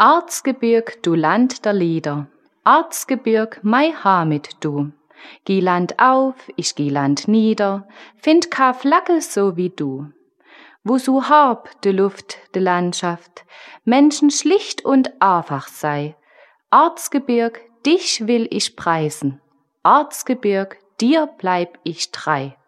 Arzgebirg, du Land der Lieder, Arzgebirg, mei Hamid du. Geh Land auf, ich geh Land nieder, find ka Flagge so wie du. Wo so hab de Luft, de Landschaft, Menschen schlicht und einfach sei. Arzgebirg, dich will ich preisen, Arzgebirg, dir bleib ich treu.